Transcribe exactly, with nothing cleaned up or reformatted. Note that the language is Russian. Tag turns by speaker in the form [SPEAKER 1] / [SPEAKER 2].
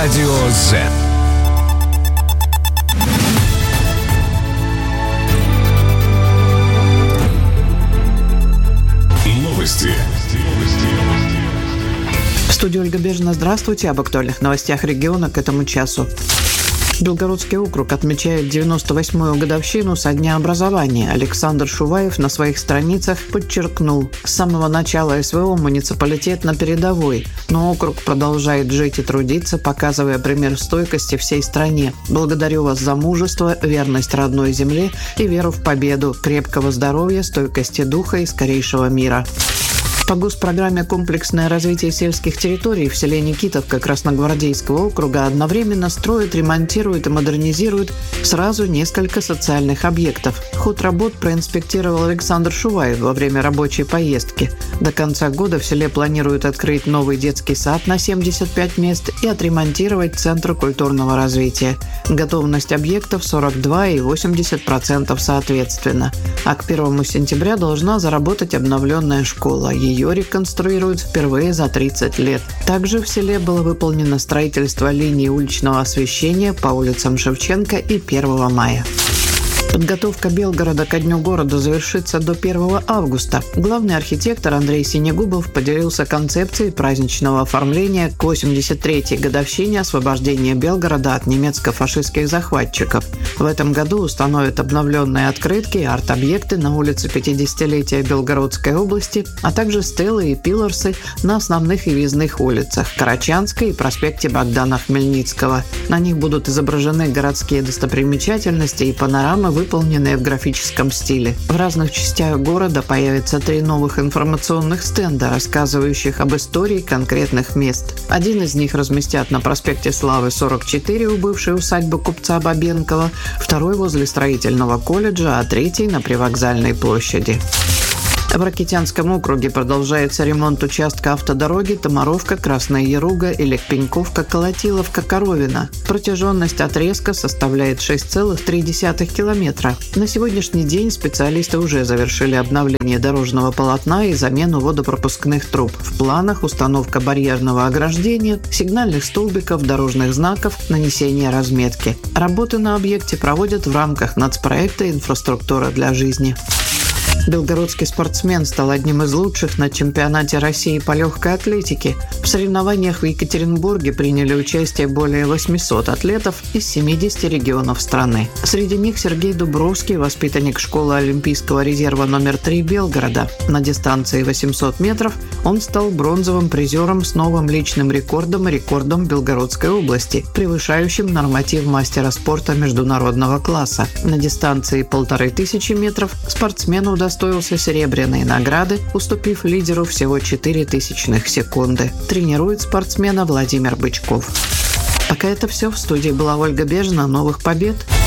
[SPEAKER 1] Радио Z. Новости.
[SPEAKER 2] В студии Ольга Бежина. Здравствуйте. Об актуальных новостях региона к этому часу. Белгородский округ отмечает девяносто восьмую годовщину со дня образования. Александр Шуваев на своих страницах подчеркнул: с самого начала СВО муниципалитет на передовой, но округ продолжает жить и трудиться, показывая пример стойкости всей стране. Благодарю вас за мужество, верность родной земле и веру в победу, крепкого здоровья, стойкости духа и скорейшего мира. По госпрограмме «Комплексное развитие сельских территорий» в селе Никитовка Красногвардейского округа одновременно строят, ремонтируют и модернизируют сразу несколько социальных объектов. Ход работ проинспектировал Александр Шуваев во время рабочей поездки. До конца года в селе планируют открыть новый детский сад на семьдесят пять мест и отремонтировать Центр культурного развития. Готовность объектов сорок два и восемьдесят процентов соответственно. А к первому сентября должна заработать обновленная школа. Ее реконструируют впервые за тридцать лет. Также в селе было выполнено строительство линии уличного освещения по улицам Шевченко и первого мая. Подготовка Белгорода ко Дню города завершится до первого августа. Главный архитектор Андрей Синегубов поделился концепцией праздничного оформления к восемьдесят третьей годовщине освобождения Белгорода от немецко-фашистских захватчиков. В этом году установят обновленные открытки и арт-объекты на улице пятидесятилетия Белгородской области, а также стелы и пилорсы на основных и въездных улицах – Карачанской и проспекте Богдана Хмельницкого. На них будут изображены городские достопримечательности и панорамы, выполненные в графическом стиле. В разных частях города появится три новых информационных стенда, рассказывающих об истории конкретных мест. Один из них разместят на проспекте Славы сорок четыре у бывшей усадьбы купца Бабенкова, второй возле строительного колледжа, а третий на Привокзальной площади. В Ракитянском округе продолжается ремонт участка автодороги Томаровка-Красная Яруга или Пеньковка-Колотиловка-Коровина. Протяженность отрезка составляет шесть целых три десятых километра. На сегодняшний день специалисты уже завершили обновление дорожного полотна и замену водопропускных труб. В планах установка барьерного ограждения, сигнальных столбиков, дорожных знаков, нанесение разметки. Работы на объекте проводят в рамках нацпроекта «Инфраструктура для жизни». Белгородский спортсмен стал одним из лучших на чемпионате России по легкой атлетике. В соревнованиях в Екатеринбурге приняли участие более восьмисот атлетов из семидесяти регионов страны. Среди них Сергей Дубровский, воспитанник школы Олимпийского резерва номер три Белгорода. На дистанции восемьсот метров он стал бронзовым призером с новым личным рекордом и рекордом Белгородской области, превышающим норматив мастера спорта международного класса. На дистанции полторы тысячи метров спортсмену удостоился серебряные награды, уступив лидеру всего четыре тысячных секунды. Тренирует спортсмена Владимир Бычков. Пока это все. В студии была Ольга Бежина. Новых побед!